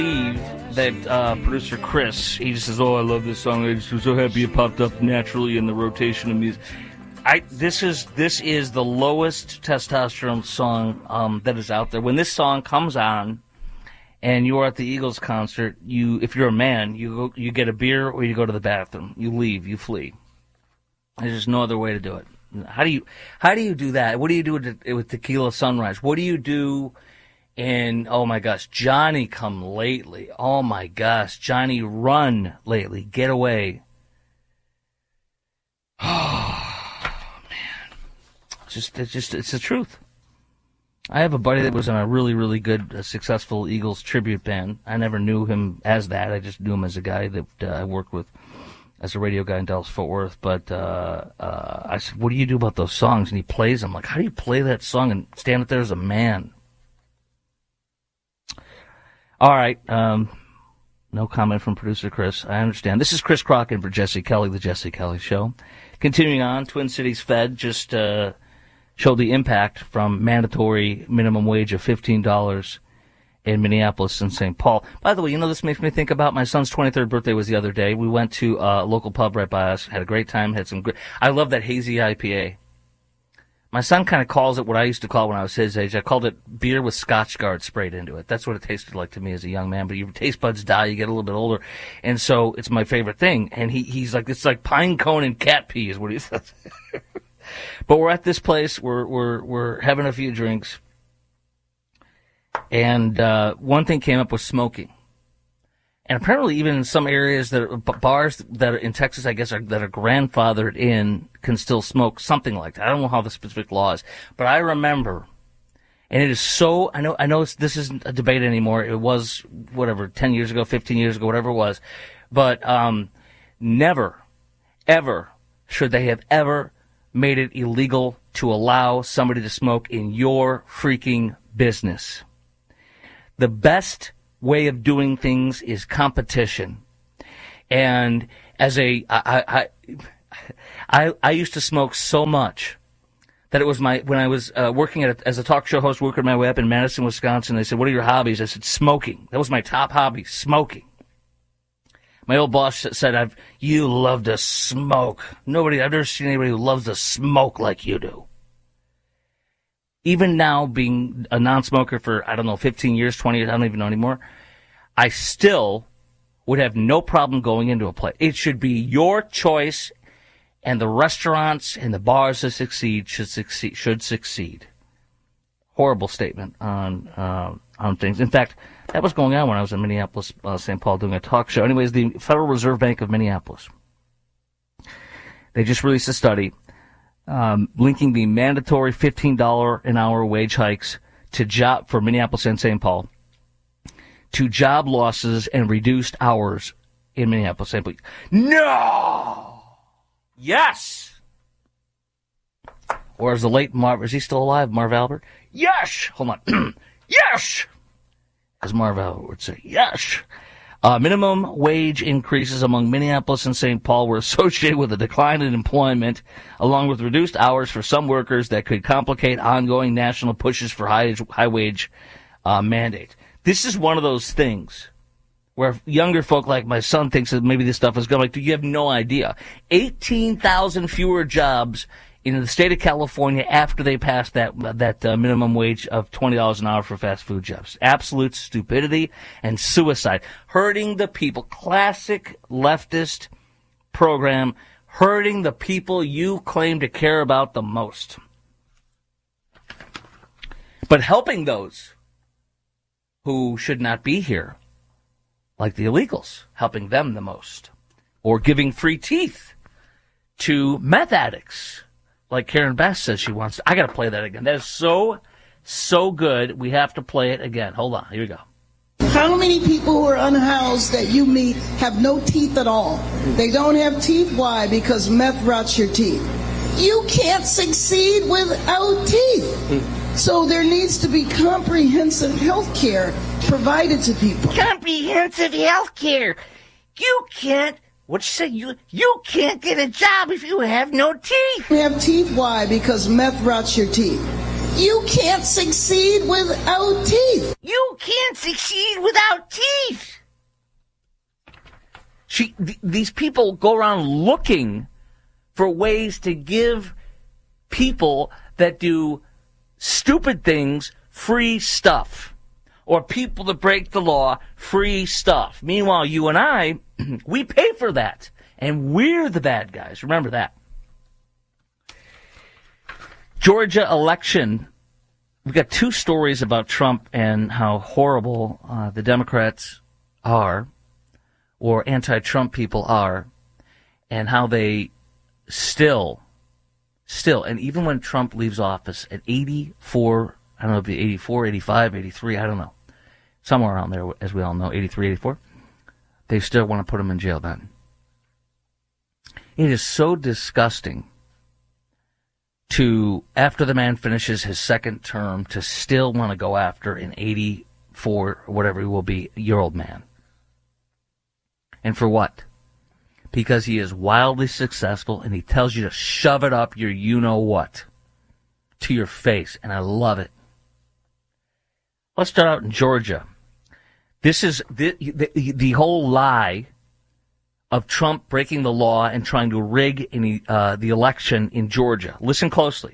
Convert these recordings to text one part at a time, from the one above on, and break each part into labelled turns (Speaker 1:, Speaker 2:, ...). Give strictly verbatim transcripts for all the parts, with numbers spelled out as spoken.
Speaker 1: That uh, producer Chris, he just says, "Oh, I love this song. I just was so happy it popped up naturally in the rotation of music." I this is this is the lowest testosterone song um, that is out there. When this song comes on, and you are at the Eagles concert, you if you're a man, you go, you get a beer or you go to the bathroom. You leave, you flee. There's just no other way to do it. How do you how do you do that? What do you do with, with Tequila Sunrise? What do you do? And, oh, my gosh, Johnny Come Lately. Oh, my gosh, Johnny Run Lately. Get away. Oh, man. It's just, it's just, it's the truth. I have a buddy that was in a really, really good, uh, successful Eagles tribute band. I never knew him as that. I just knew him as a guy that uh, I worked with as a radio guy in Dallas-Fort Worth. But uh, uh, I said, what do you do about those songs? And he plays them. I'm like, how do you play that song and stand up there as a man? All right, um, no comment from producer Chris. I understand. This is Chris Crocken for Jesse Kelly, The Jesse Kelly Show. Continuing on, Twin Cities Fed just uh, showed the impact from mandatory minimum wage of fifteen dollars in Minneapolis and Saint Paul. By the way, you know, this makes me think about my son's twenty-third birthday was the other day. We went to a local pub right by us, had a great time, had some great... I love that hazy I P A. My son kind of calls it what I used to call when I was his age. I called it beer with Scotch Guard sprayed into it. That's what it tasted like to me as a young man. But your taste buds die, you get a little bit older. And so it's my favorite thing. And he he's like, it's like pine cone and cat pee is what he says. But we're at this place. We're, we're, we're having a few drinks. And uh, one thing came up was smoking. And apparently even in some areas that are, bars that are in Texas, I guess, are, that are grandfathered in can still smoke something like that. I don't know how the specific law is, but I remember, and it is so, I know, I know it's, this isn't a debate anymore. It was, whatever, ten years ago, fifteen years ago, whatever it was. But, um, never, ever should they have ever made it illegal to allow somebody to smoke in your freaking business. The best way of doing things is competition. And as a, I, I, I, I used to smoke so much that it was my, when I was uh, working at a, as a talk show host, working my way up in Madison, Wisconsin, they said, what are your hobbies? I said, smoking. That was my top hobby, smoking. My old boss said, I've, you love to smoke. Nobody, I've never seen anybody who loves to smoke like you do. Even now, being a non-smoker for, I don't know, fifteen years, twenty years, I don't even know anymore, I still would have no problem going into a place. It should be your choice, and the restaurants and the bars that succeed should succeed. Should succeed. Horrible statement on uh, on things. In fact, that was going on when I was in Minneapolis, uh, Saint Paul, doing a talk show. Anyways, the Federal Reserve Bank of Minneapolis, they just released a study Um, linking the mandatory fifteen dollars an hour wage hikes to job for Minneapolis and Saint Paul to job losses and reduced hours in Minneapolis, Saint Paul. No! Yes! Or is the late Marv, is he still alive, Marv Albert? Yes! Hold on. Yes! As Marv Albert would say, yes! Uh, minimum wage increases among Minneapolis and Saint Paul were associated with a decline in employment, along with reduced hours for some workers that could complicate ongoing national pushes for high, high wage uh, mandate. This is one of those things where younger folk like my son thinks that maybe this stuff is going, like, you have no idea. eighteen thousand fewer jobs in the state of California after they passed that that uh, minimum wage of twenty dollars an hour for fast food jobs. Absolute stupidity and suicide. Hurting the people. Classic leftist program. Hurting the people you claim to care about the most. But helping those who should not be here, like the illegals, helping them the most. Or giving free teeth to meth addicts, like Karen Bass says she wants to. I got to play that again. That is so, so good. We have to play it again. Hold on. Here we go.
Speaker 2: How many people who are unhoused that you meet have no teeth at all? They don't have teeth. Why? Because meth rots your teeth. You can't succeed without teeth. So there needs to be comprehensive health care provided to people.
Speaker 1: Comprehensive health care. You can't. What you say? You you can't get a job if you have no teeth.
Speaker 2: You have teeth. Why? Because meth rots your teeth. You can't succeed without teeth.
Speaker 1: You can't succeed without teeth. She, th- these people go around looking for ways to give people that do stupid things free stuff, or people that break the law free stuff. Meanwhile, you and I, we pay for that, and we're the bad guys. Remember that. Georgia election. We've got two stories about Trump and how horrible uh, the Democrats are, or anti-Trump people are, and how they still, still, and even when Trump leaves office at eighty-four, I don't know if it'd be eighty-four, eighty-five, eighty-three, I don't know, somewhere around there, as we all know, eighty-three, eighty-four, they still want to put him in jail then. It is so disgusting to, after the man finishes his second term, to still want to go after an eighty-four, or whatever he will be, year old man. And for what? Because he is wildly successful and he tells you to shove it up your you-know-what to your face, and I love it. Let's start out in Georgia. This is the, the, the whole lie of Trump breaking the law and trying to rig any, uh, the election in Georgia. Listen closely.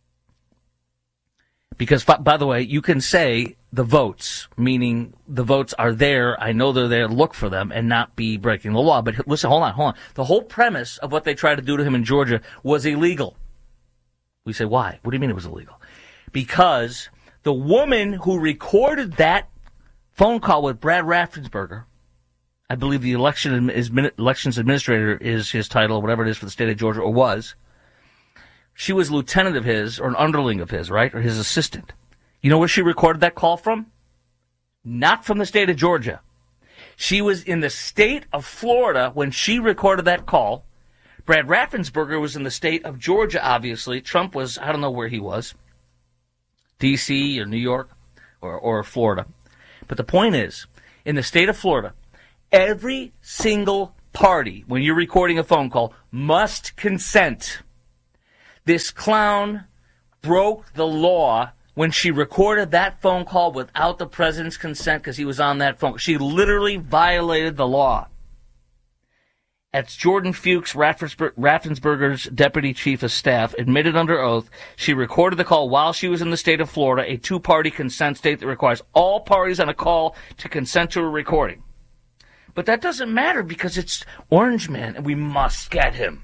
Speaker 1: Because, by the way, you can say the votes, meaning the votes are there, I know they're there, look for them, and not be breaking the law. But listen, hold on, hold on. The whole premise of what they tried to do to him in Georgia was illegal. We say, why? What do you mean it was illegal? Because the woman who recorded that phone call with Brad Raffensperger, I believe the election is, elections administrator is his title, whatever it is for the state of Georgia, or was. She was lieutenant of his, or an underling of his, right? Or his assistant. You know where she recorded that call from? Not from the state of Georgia. She was in the state of Florida when she recorded that call. Brad Raffensperger was in the state of Georgia, obviously. Trump was, I don't know where he was. D C or New York or, or Florida. But the point is, in the state of Florida, every single party, when you're recording a phone call, must consent. This clown broke the law when she recorded that phone call without the president's consent because he was on that phone. She literally violated the law. That's Jordan Fuchs, Raffensperger's deputy chief of staff, admitted under oath she recorded the call while she was in the state of Florida, a two-party consent state that requires all parties on a call to consent to a recording. But that doesn't matter because it's Orange Man, and we must get him.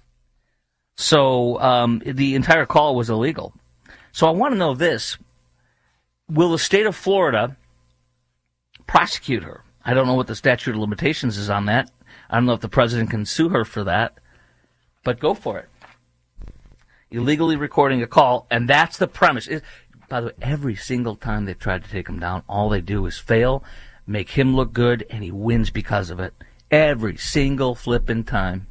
Speaker 1: So um, the entire call was illegal. So I want to know this. Will the state of Florida prosecute her? I don't know what the statute of limitations is on that. I don't know if the president can sue her for that. But go for it. Illegally recording a call, and that's the premise. It, by the way, every single time they've tried to take him down, all they do is fail, make him look good, and he wins because of it. Every single flipping time.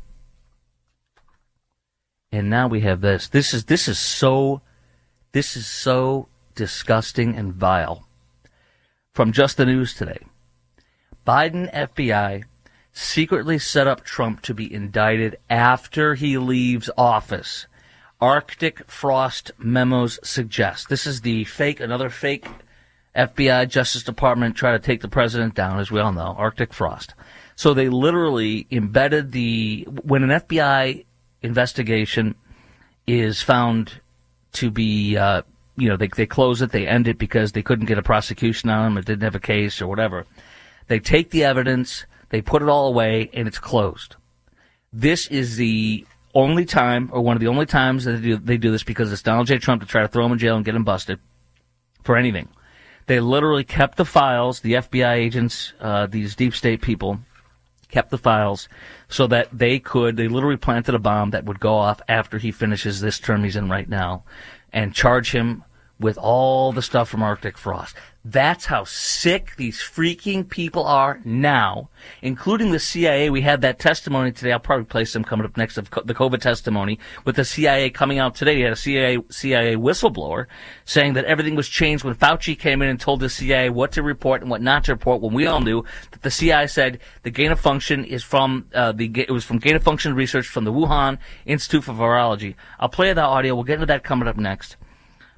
Speaker 1: And now we have this. This is this is so this is so disgusting and vile. From Just the News today. Biden F B I secretly set up Trump to be indicted after he leaves office. Arctic Frost memos suggest. This is the fake, another fake F B I Justice Department try to take the president down, as we all know, Arctic Frost. So they literally embedded the, when an F B I investigation is found to be, uh, you know, they they close it, they end it because they couldn't get a prosecution on him, it didn't have a case or whatever. They take the evidence, they put it all away, and it's closed. This is the only time, or one of the only times that they do, they do this because it's Donald J. Trump to try to throw him in jail and get him busted for anything. They literally kept the files, the F B I agents, uh, these deep state people, kept the files so that they could, they literally planted a bomb that would go off after he finishes this term he's in right now and charge him with all the stuff from Arctic Frost. That's how sick these freaking people are now, including the C I A. We had that testimony today. I'll probably play some coming up next of the COVID testimony with the C I A coming out today. You had a C I A, C I A whistleblower saying that everything was changed when Fauci came in and told the C I A what to report and what not to report, when we all knew that the C I A said the gain of function is from, uh, the, it was from gain of function research from the Wuhan Institute for Virology. I'll play that audio. We'll get into that coming up next.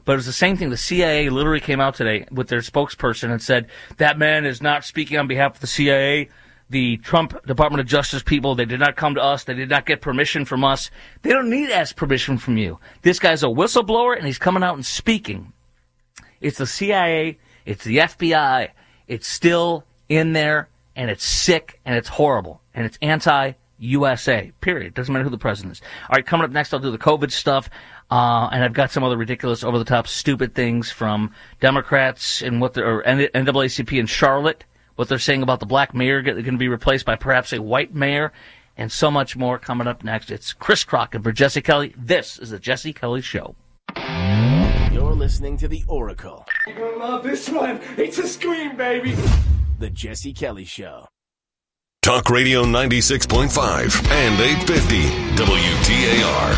Speaker 1: But it was the same thing. The C I A literally came out today with their spokesperson and said, that man is not speaking on behalf of the C I A. The Trump Department of Justice people, they did not come to us. They did not get permission from us. They don't need to ask permission from you. This guy's a whistleblower, and he's coming out and speaking. It's the C I A. It's the F B I. It's still in there, and it's sick, and it's horrible, and it's anti-U S A, period. Doesn't matter who the president is. All right, coming up next, I'll do the COVID stuff, uh, and I've got some other ridiculous, over-the-top, stupid things from Democrats and what they're, or N double A C P in Charlotte, what they're saying about the black mayor going to be replaced by perhaps a white mayor, and so much more coming up next. It's Chris Crockett for Jesse Kelly. This is the Jesse Kelly Show.
Speaker 3: You're listening to The Oracle.
Speaker 4: You're going to love this one. It's a scream, baby.
Speaker 3: The Jesse Kelly Show.
Speaker 5: Talk Radio ninety-six point five and eight fifty W T A R.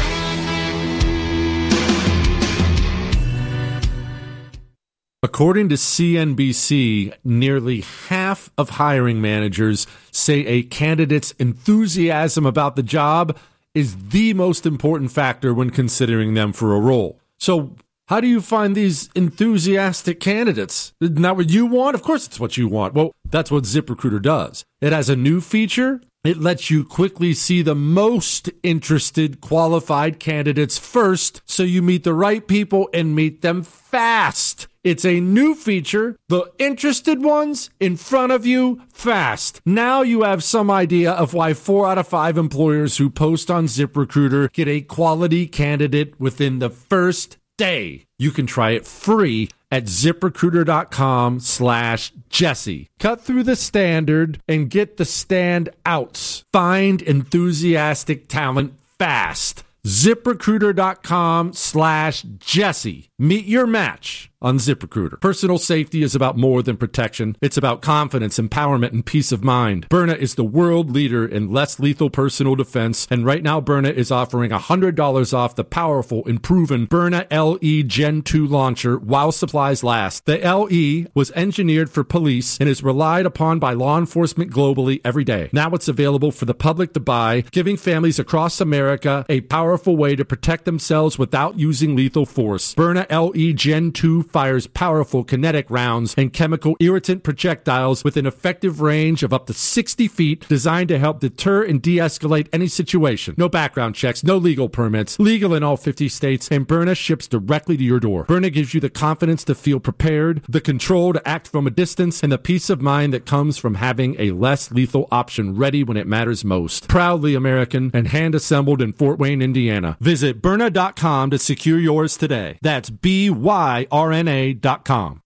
Speaker 6: According to C N B C, nearly half of hiring managers say a candidate's enthusiasm about the job is the most important factor when considering them for a role. So how do you find these enthusiastic candidates? Isn't that what you want? Of course it's what you want. Well, that's what ZipRecruiter does. It has a new feature. It lets you quickly see the most interested qualified candidates first, so you meet the right people and meet them fast. It's a new feature. The interested ones in front of you fast. Now you have some idea of why four out of five employers who post on ZipRecruiter get a quality candidate within the first day. You can try it free at ZipRecruiter.com slash Jesse. Cut through the standard and get the standouts. Find enthusiastic talent fast. ZipRecruiter.com slash Jesse. Meet your match on ZipRecruiter. Personal safety is about more than protection. It's about confidence, empowerment, and peace of mind. Byrna is the world leader in less lethal personal defense, and right now Byrna is offering one hundred dollars off the powerful and proven Byrna L E Gen two launcher while supplies last. The L E was engineered for police and is relied upon by law enforcement globally every day. Now it's available for the public to buy, giving families across America a powerful way to protect themselves without using lethal force. Byrna L E Gen two fires powerful kinetic rounds and chemical irritant projectiles with an effective range of up to sixty feet, designed to help deter and de-escalate any situation. No background checks, no legal permits, legal in all fifty states, and Byrna ships directly to your door. Byrna gives you the confidence to feel prepared, the control to act from a distance, and the peace of mind that comes from having a less lethal option ready when it matters most. Proudly American and hand-assembled in Fort Wayne, Indiana. Visit Byrna dot com to secure yours today. That's B Y R N A dot com.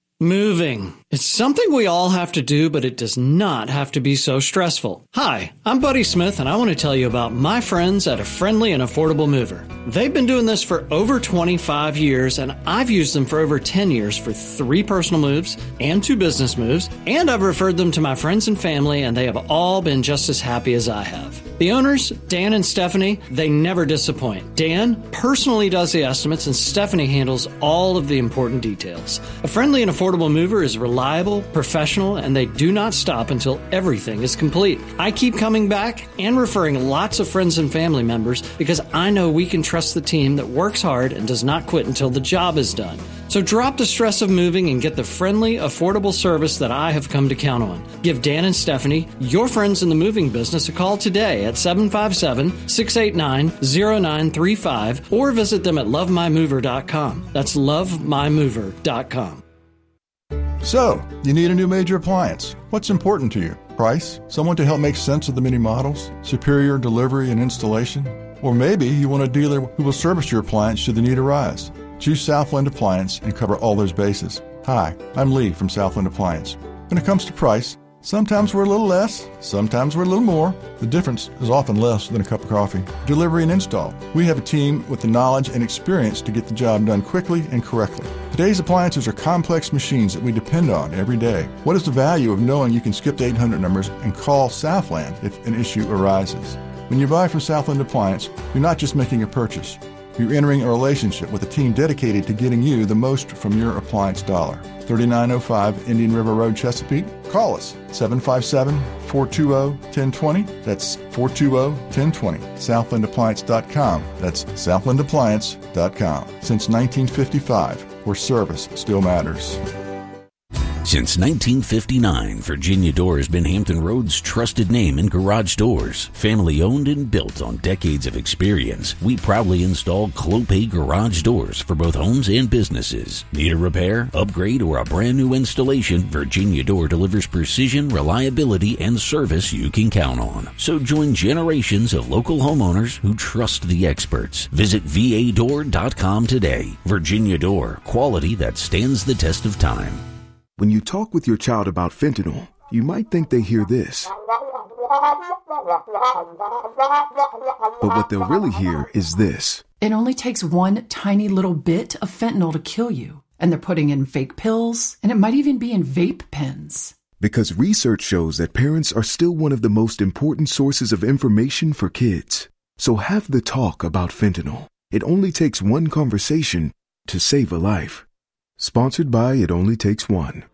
Speaker 7: Moving. It's something we all have to do, but it does not have to be so stressful. Hi, I'm Buddy Smith, and I want to tell you about my friends at A Friendly and Affordable Mover. They've been doing this for over twenty-five years, and I've used them for over ten years for three personal moves and two business moves, and I've referred them to my friends and family, and they have all been just as happy as I have. The owners, Dan and Stephanie, they never disappoint. Dan personally does the estimates, and Stephanie handles all of the important details. A Friendly and Affordable Mover is reliable, professional, and they do not stop until everything is complete. I keep coming back and referring lots of friends and family members because I know we can trust the team that works hard and does not quit until the job is done. So drop the stress of moving and get the friendly, affordable service that I have come to count on. Give Dan and Stephanie, your friends in the moving business, a call today at seven five seven, six eight nine, zero nine three five or visit them at love my mover dot com. That's love my mover dot com.
Speaker 8: So, you need a new major appliance. What's important to you? Price? Someone to help make sense of the many models? Superior delivery and installation? Or maybe you want a dealer who will service your appliance should the need arise. Choose Southland Appliance and cover all those bases. Hi, I'm Lee from Southland Appliance. When it comes to price, sometimes we're a little less, sometimes we're a little more. The difference is often less than a cup of coffee. Delivery and install. We have a team with the knowledge and experience to get the job done quickly and correctly. Today's appliances are complex machines that we depend on every day. What is the value of knowing you can skip the eight hundred numbers and call Southland if an issue arises? When you buy from Southland Appliance, you're not just making a purchase. You're entering a relationship with a team dedicated to getting you the most from your appliance dollar. thirty-nine oh five Indian River Road, Chesapeake. Call us, seven five seven, four two zero, one zero two zero. That's four two zero, one zero two zero. southland appliance dot com. That's southland appliance dot com. Since nineteen fifty-five, where service still matters.
Speaker 9: Since nineteen fifty-nine, Virginia Door has been Hampton Roads' trusted name in garage doors. Family owned and built on decades of experience, we proudly install Clopay garage doors for both homes and businesses. Need a repair, upgrade, or a brand new installation? Virginia Door delivers precision, reliability, and service you can count on. So join generations of local homeowners who trust the experts. Visit V A door dot com today. Virginia Door, quality that stands the test of time.
Speaker 10: When you talk with your child about fentanyl, you might think they hear this. But what they'll really hear is this.
Speaker 11: It only takes one tiny little bit of fentanyl to kill you. And they're putting in fake pills, and it might even be in vape pens.
Speaker 10: Because research shows that parents are still one of the most important sources of information for kids. So have the talk about fentanyl. It only takes one conversation to save a life. Sponsored by It Only Takes One.